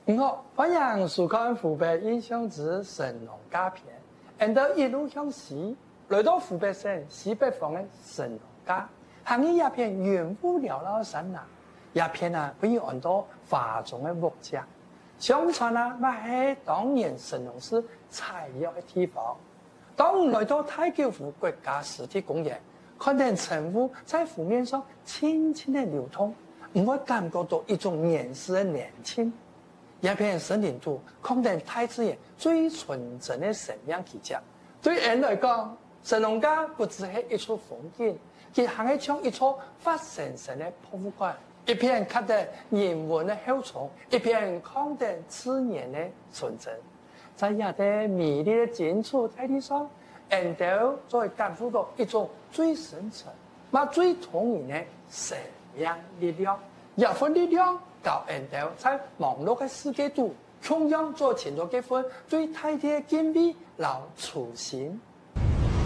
好，欢迎收看湖北印象之神农架片。沿着一路向西，来到湖北省西北方的神农架，行于一片云雾缭绕的山崖，一片可以看到华中的木架。相传那是当年神农氏采药的地方。当我们来到太久湖国家湿地公园，看见晨雾在湖面上轻轻的流动，我会感觉到一种年事的年轻。一片森林中，看见大自然最纯真的生命气质。对人来讲，神农架不只是一处风景，它还是像一处发神神的博物馆。一片看得人文的厚重，一片看得自然的纯真。在这些美丽的景处大地上，人都就会感受到一种最深沉、最动人的生命力量。这份力量，教人都在忙碌的世界中，同样做成了这份最大的敬畏和初心。